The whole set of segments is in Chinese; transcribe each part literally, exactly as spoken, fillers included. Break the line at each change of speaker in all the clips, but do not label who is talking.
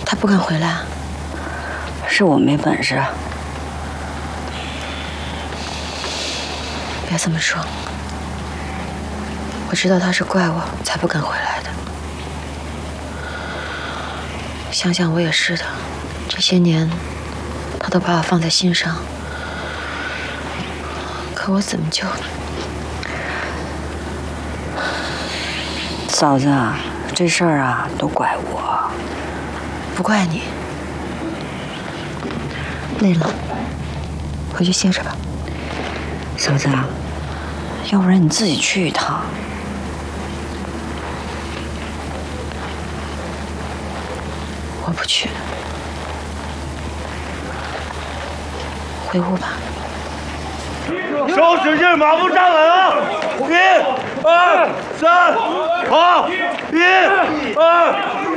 他不肯回来，
是我没本事。
别这么说，我知道他是怪我才不肯回来的。想想我也是的，这些年他都把我放在心上，可我怎么救呢？
嫂子，这事儿啊都怪我，
不怪你。累了，回去歇着吧。
嫂子，要不然你自己去一趟。
我不去，回屋吧。
手使劲，马步站稳啊！一、二、三，好！一、二、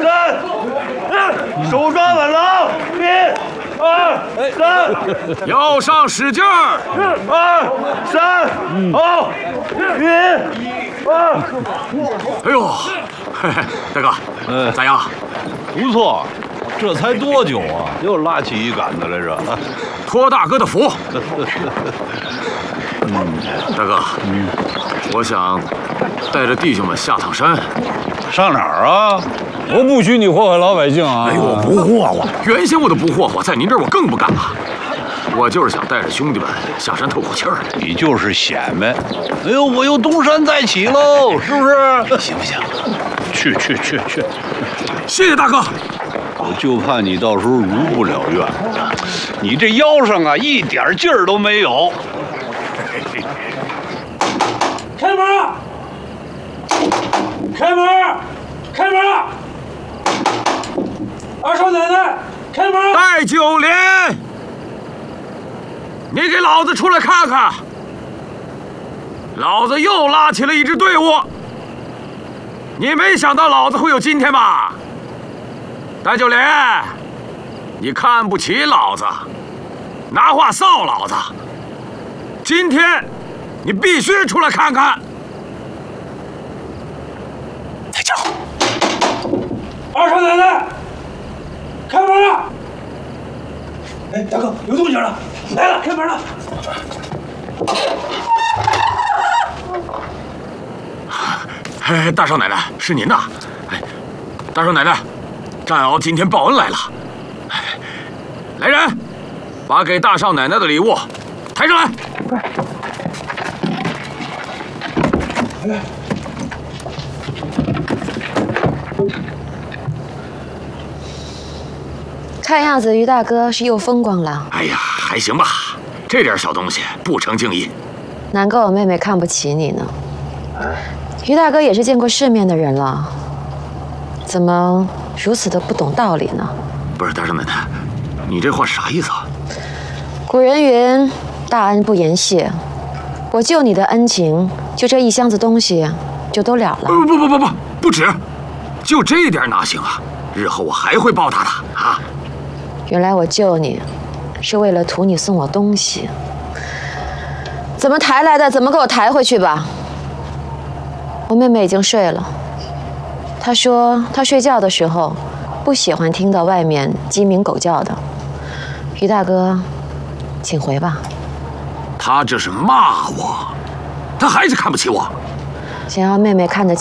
三，手抓稳了啊！一、二、三，
腰上使劲儿！
二、三，好！一、二。
哎呦，嘿嘿，大哥，
嗯，
咋样？
不错，这才多久啊，又拉起一杆子来着。
托大哥的福。嗯，大哥，嗯，我想带着弟兄们下趟山。
上哪儿啊？
我不许你祸害老百姓啊！
哎呦，我不霍霍，原先我都不霍霍，在您这儿我更不敢了。我就是想带着兄弟们下山透口气儿。
你就是显摆。哎呦，我又东山再起喽，是不是？
行不行？
去去去去！
谢谢大哥。
我就怕你到时候如不了愿。你这腰上啊，一点劲儿都没有。
开门！开门！开门！二少奶奶，开门！
戴九莲，你给老子出来看看！老子又拉起了一支队伍。你没想到老子会有今天吧？戴九莲，你看不起老子，拿话臊老子。今天你必须出来看看。再叫。
二少奶奶，开门啊！哎，大哥，有动静了，来了，开门了。
哎，大少奶奶，是您呐！哎，大少奶奶，战鳌今天报恩来了。哎，来人，把给大少奶奶的礼物抬上来。
来。
看样子于大哥是又风光了。
哎呀，还行吧，这点小东西不成敬意。
难怪我妹妹看不起你呢。于大哥也是见过世面的人了，怎么如此的不懂道理呢？
不是大少奶奶，你这话是啥意思啊？
古人云：“大恩不言谢。”我救你的恩情，就这一箱子东西，就都了了。
不不不不不，不止，就这点哪行啊？日后我还会报答的啊！
原来我救你，是为了图你送我东西。怎么抬来的，怎么给我抬回去吧。我妹妹已经睡了，她说她睡觉的时候不喜欢听到外面鸡鸣狗叫的。于大哥，请回吧。
他这是骂我，他还是看不起我。
想要妹妹看得起